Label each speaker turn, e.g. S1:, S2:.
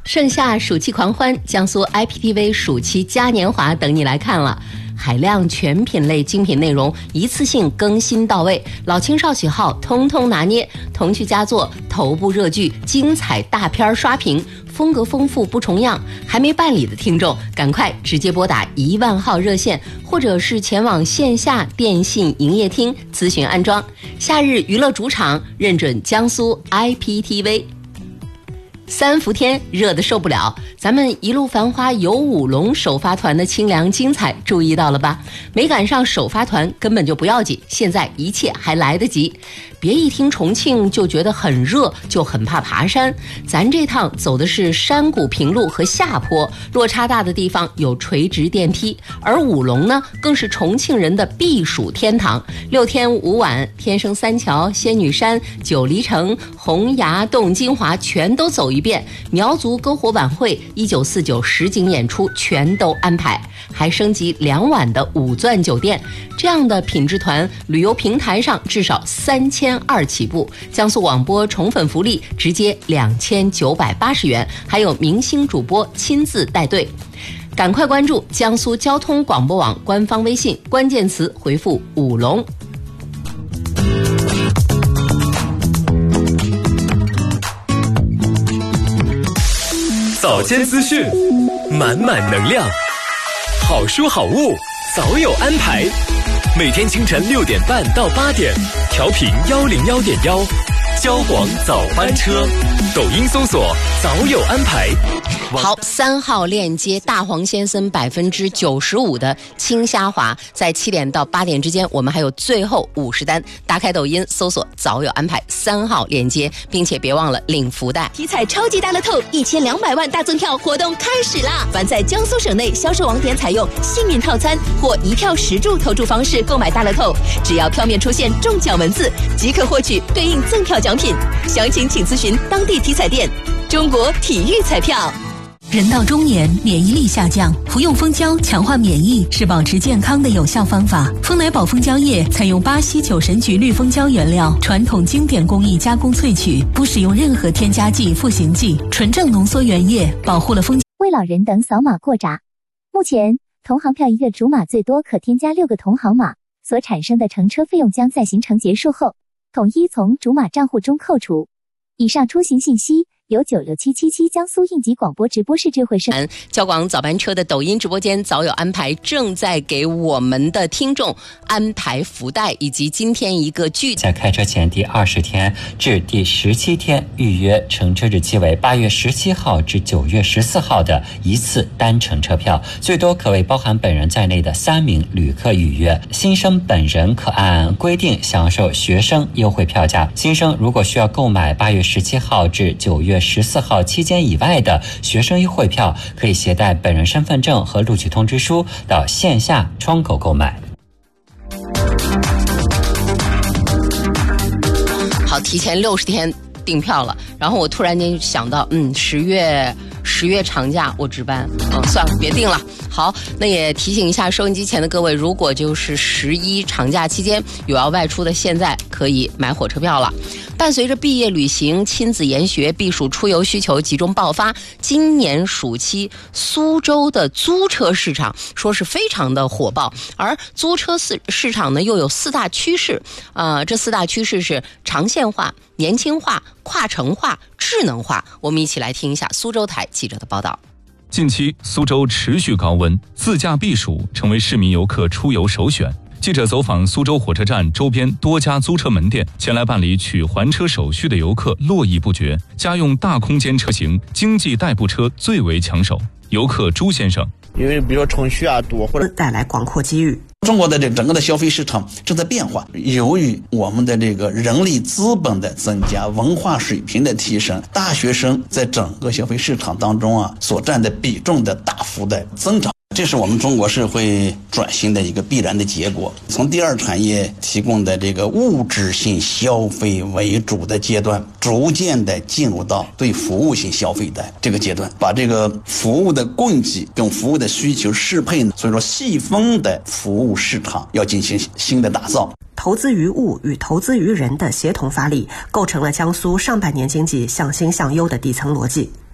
S1: 盛夏暑期狂欢，江苏 IPTV 暑期嘉年华等你来看了。海量全品类精品内容一次性更新到位，老青少喜好通通拿捏，童趣佳作、头部热剧、精彩大片刷屏，风格丰富不重样。还没办理的听众，赶快直接拨打1万号热线，或者是前往线下电信营业厅咨询安装。夏日娱乐主场认准江苏 IPTV。三伏天热得受不了，咱们一路繁花有舞龙首发团的清凉精彩注意到了吧？没赶上首发团根本就不要紧，现在一切还来得及。别一听重庆就觉得很热，就很怕爬山。咱这趟走的是山谷平路和下坡，落差大的地方有垂直电梯，而舞龙呢更是重庆人的避暑天堂。6天5晚，天生三桥、仙女山、九黎城、洪崖洞、金华全都走一遍，苗族篝火晚会、1949实景演出全都安排，还升级2晚的5钻酒店。这样的品质团，旅游平台上至少3200起步，江苏广播宠粉福利直接2980元，还有明星主播亲自带队。赶快关注江苏交通广播网官方微信，关键词回复舞龙。
S2: 早间资讯，满满能量，好书好物早有安排。每天清晨6点半到8点，调频101.1，交广早班车，抖音搜索早有安排。
S1: 好，3号链接大黄先生95%的青虾滑，在7点到8点之间，我们还有最后50单。打开抖音搜索早有安排3号链接，并且别忘了领福袋。
S3: 体彩超级大乐透1200万大赠票活动开始啦！凡在江苏省内销售网点采用幸运套餐或1票10注投注方式购买大乐透，只要票面出现中奖文字，即可获取对应赠票奖品。详情请咨询当地体彩店。中国体育彩票。
S4: 人到中年，免疫力下降，服用蜂胶强化免疫是保持健康的有效方法。丰奶宝蜂胶液采用巴西酒神菊绿蜂胶原料，传统经典工艺加工萃取，不使用任何添加剂、赋形剂，纯正浓缩原液，保护了蜂。
S5: 为老人等扫码过闸。目前，同行票一个主码最多可添加6个同行码，所产生的乘车费用将在行程结束后，统一从主码账户中扣除。以上出行信息由96777江苏应急广播直播室智慧声。
S1: 交广早班车的抖音直播间早有安排，正在给我们的听众安排福袋，以及今天一个具
S6: 在开车前第20天至第17天预约乘车日期为8月17号至9月14号的一次单程车票，最多可为包含本人在内的3名旅客预约。新生本人可按规定享受学生优惠票价。新生如果需要购买8月17号至9月14号期间以外的学生优惠票，可以携带本人身份证和录取通知书到线下窗口购买。
S1: 好，提前60天订票了，然后我突然间想到10月长假我值班，算了，别订了。好，那也提醒一下收音机前的各位，如果就是11长假期间有要外出的，现在可以买火车票了。伴随着毕业旅行、亲子研学、避暑出游需求集中爆发，今年暑期苏州的租车市场说是非常的火爆，而租车市场呢又有4大趋势，这4大趋势是长线化、年轻化、跨城化、智能化。我们一起来听一下苏州台记者的报道。
S7: 近期苏州持续高温，自驾避暑成为市民游客出游首选。记者走访苏州火车站周边多家租车门店，前来办理取还车手续的游客络绎不绝，家用大空间车型、经济代步车最为抢手。游客朱先生，
S8: 因为比如说程序多，或者
S9: 带来广阔机遇。
S8: 中国的整个的消费市场正在变化，由于我们的这个人力资本的增加、文化水平的提升，大学生在整个消费市场当中所占的比重的大幅的增长。这是我们中国社会转型的一个必然的结果。从第二产业提供的这个物质性消费为主的阶段，逐渐的进入到对服务性消费的这个阶段，把这个服务的供给跟服务的需求适配，所以说细分的服务市场要进行新的打造。
S9: 投资于物与投资于人的协同发力，构成了江苏上半年经济向新向优的底层逻辑。